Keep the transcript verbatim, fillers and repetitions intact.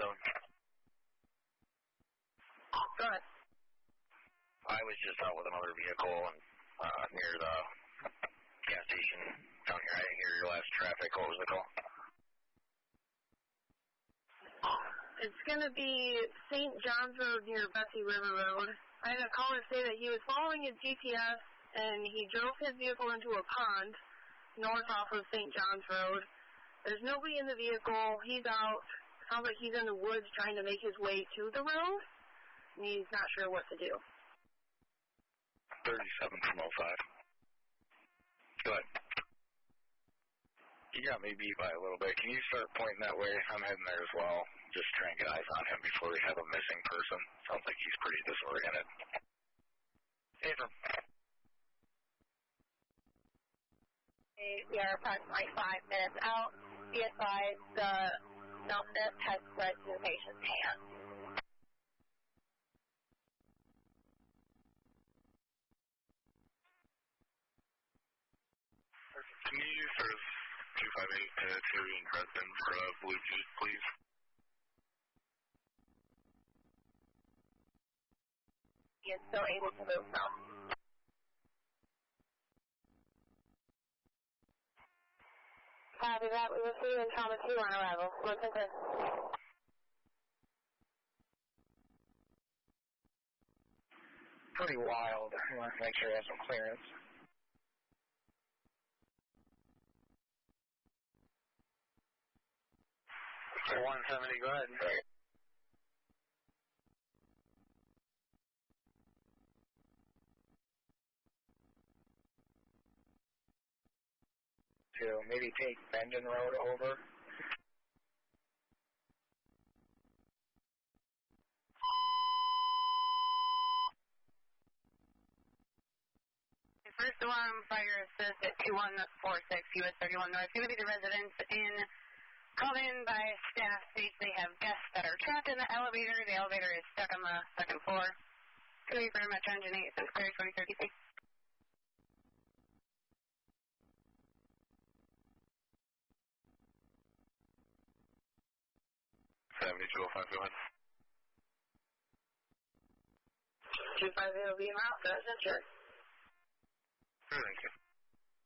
zone. Go ahead. I was just out with another vehicle and uh, near the gas station down here. I didn't hear your last traffic. What was the call? It's going to be Saint John's Road near Bessie River Road. I had a caller say that he was following his G P S and he drove his vehicle into a pond north off of Saint John's Road. There's nobody in the vehicle. He's out. Sounds like he's in the woods trying to make his way to the road. And he's not sure what to do. thirty-seven from oh five. Go ahead. You got me beat by a little bit. Can you start pointing that way? I'm heading there as well. Just try and get eyes on him before we have a missing person. Sounds like he's pretty disoriented. Affirm. We are approximately five minutes out. Be advised the numbness has spread to the patient's hand. Can you use sort of two five eight uh, Terry and Creston for uh, Bluetooth, please? He is still able to move some. Copy that. We will see you in trauma two on arrival. Listen to. Pretty wild. I want to make sure he has some clearance. one seventy, go ahead. To maybe take Benton Road over. First alarm, fire assist at two one four six U S thirty-one North. Going to be the residents in, called in by staff, states they have guests that are trapped in the elevator. The elevator is stuck on the second floor. Going to be for Metro Engine eight, since clear twenty thirty-six. seventy-two oh five, go ahead. two five zero, be out, that's insured. Sure, thank you.